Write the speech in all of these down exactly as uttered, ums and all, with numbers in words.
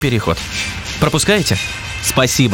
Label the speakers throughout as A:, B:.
A: Переход. Пропускаете? Спасибо.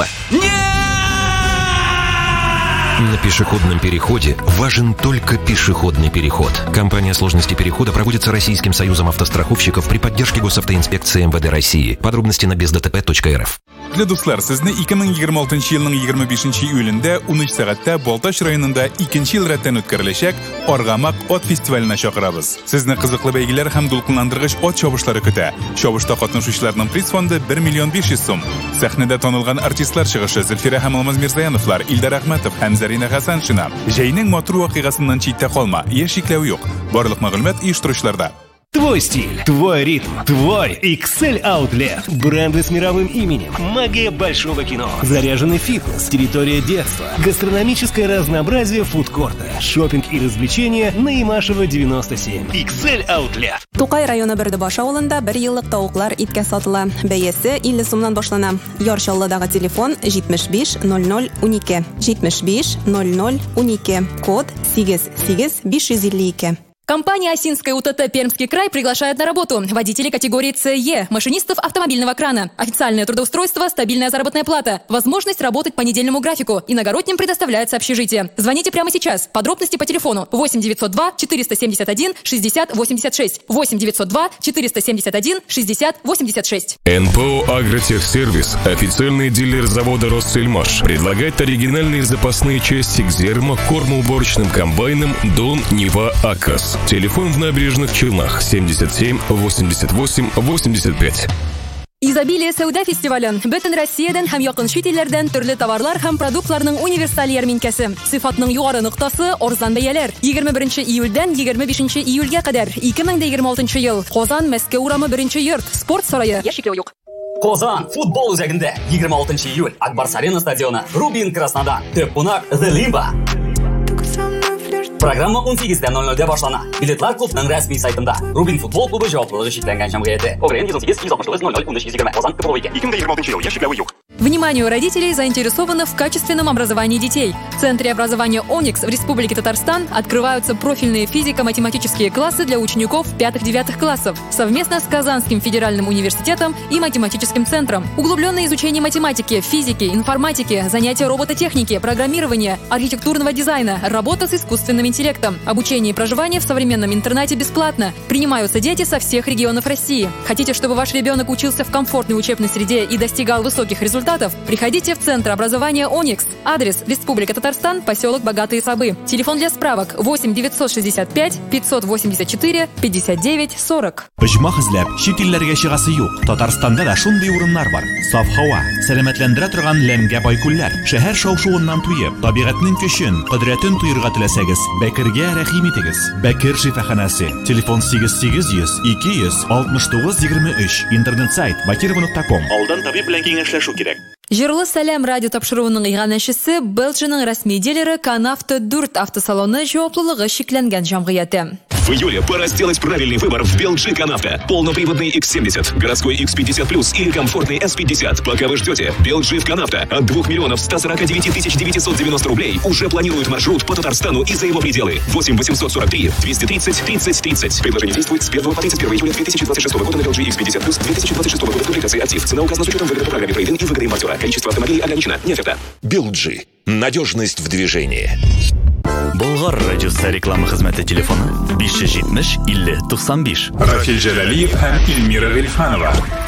B: На пешеходном переходе важен только пешеходный переход. Компания сложности перехода проводится Российским союзом автостраховщиков при поддержке Госавтоинспекции эм вэ дэ России. Подробности на бездтп точка эр эф.
C: Для дуслар, сезне эки мең егерме алтынчы елның егерме бишенче июлендә ун өч сәгатьтә Балтач районында икенче ел рәттән үткәреләчәк Аргамак от фестиваленә чакырабыз. Сезне кызыклы бәйгеләр һәм дулкынландыргыч от чабышлары көтә. Чабышта катнашучыларның приз фонды бер миллион биш йөз сум. Сәхнәдә танылган артистлар чыгышы Зөлфирә һәм Алмаз Мирзаяновлар, Илдар Әхмәтов һәм Зарина Хәсәншина. Җәйнең матур вакыйгасыннан читтә калма. Яшь чикләү юк. Барлык мәгълүмат оештыручыларда.
D: Твой стиль, твой ритм, твой икс эль Outlet. Бренды с мировым именем, магия большого кино, заряженный фитнес, территория детства, гастрономическое разнообразие фудкорта, шопинг и развлечения на Имашева девяносто семь. икс эль Outlet.
E: Тукай районы Бердебаш авылында бер еллык тавыклар иткә сатыла. Бәясе илле сумнан башлана. Ярчаллыдагы телефон җитмеш биш ноль ноль унике. җитмеш биш ноль ноль унике. Код сигез сигез биш йөз илле ике.
F: Компания «Осинская УТТ Пермский край» приглашает на работу водителей категории С-Е, машинистов автомобильного крана. Официальное трудоустройство, стабильная заработная плата, возможность работать по недельному графику. Иногородним предоставляется общежитие. Звоните прямо сейчас. Подробности по телефону восемь девятьсот два четыреста семьдесят один шестьдесят восемьдесят шесть. восемь девятьсот два четыреста семьдесят один шестьдесят восемьдесят шесть.
G: эн пэ о «Агротехсервис», официальный дилер завода «Россельмаш», предлагает оригинальные запасные части к зерно, кормоуборочным комбайнам «Дон», «Нива», «Акас». Телефон в Набережных Челнах семьдесят семь восемьдесят восемь восемьдесят пять.
F: Изобилие сәүдә фестивален. Бөтен Россиядән һәм якын чит илләрдән төрле товарлар һәм продуктларның универсаль ярминкәсе. Сыйфатның югары ноктасы арзан бәяләр. егерме беренче июльдән егерме бишенче июльгә кадәр. ике мең егерме алтынчы ел. Казан, Мәскәү урамы беренче йорт. Спорт сарае. Яшикләү юк.
H: Казан, футбол үзәгендә егерме алтынчы июль. Акбарс Арена стадионы. Рубин Краснодар. Төп кунак The Limba. Программа он сигездә ноль нольдә башлана. Билетлар клубның рәсми сайтында. Рубин футбол клубы җаваплылыгы шикләнгән җәмгыяте. Огрен йөз сигез йөз алтмыш тугыз ноль ноль ун өч йөз егерме. Казан, КПО ике. ике мең егерме алтынчы ел. Яшикләве юк.
F: Вниманию родителей, заинтересованных в качественном образовании детей. В Центре образования «Оникс» в Республике Татарстан открываются профильные физико-математические классы для учеников пятых-девятых классов совместно с Казанским федеральным университетом и математическим центром. Углубленное изучение математики, физики, информатики, занятия робототехники, программирования, архитектурного дизайна, работа с искусственным интеллектом, обучение и проживание в современном интернате бесплатно. Принимаются дети со всех регионов России. Хотите, чтобы ваш ребенок учился в комфортной учебной среде и достигал высоких результатов? Приходите в Центр образования «Оникс». Адрес: Республика Татарстан, поселок Богатые Сабы. Телефон для справок восемь девятьсот шестьдесят пять пятьсот восемьдесят четыре пятьдесят девять сорок.
I: Оҗмах эзләп чит илләргә чыгасы юк. Татарстанда да шундый урыннар бар. Саф һава, сәламәтләндерә торган ләмгә байкүлләр. Шәһәр шау-шуыннан туеп, табигатьнең көчен, кодрәтен туйырга теләсәгез, Бәкергә рәхим итегез. Бәкер шифаханасы. Телефон сигез сигез йөз ике йөз алтмыш тугыз егерме өч. Интернет сайт бакирова нокта ком. Алдан табиб белән киңәшләшү кирәк.
F: Җырлы сәлам радио тапшыруының иганәчесе Белджиның рәсми дилеры Канавто дүрт автосалоны җаваплылыгы шикләнгән җәмгыяте.
J: В июле пора сделать правильный выбор в Белджи Канавто. Полноприводный икс семьдесят, городской икс пятьдесят плюс или комфортный эс пятьдесят. Пока вы ждете, Белджи в Канавто от двух миллионов ста сорока девяти тысяч девятисот девяносто рублей уже планирует маршрут по Татарстану и за его пределы. восемь восемьсот сорок три двести тридцать тридцать тридцать. Предложение действует с первого по тридцать первое июля две тысячи двадцать шестого года на Белджи икс пятьдесят плюс две тысячи двадцать шестого года в публикации «Актив». Цена указана с учетом выгоды по программе «Трейдинг» и выгоды импортера. Количество автомобилей ограничено. Не оферта.
K: Белджи. Надежность в движении.
L: Болгар радиосы реклама хезмәте телефоны биш йөз җитмеш илле туксан биш.
C: Рафил Җәлалиев һәм Илмира Гыйльфанова.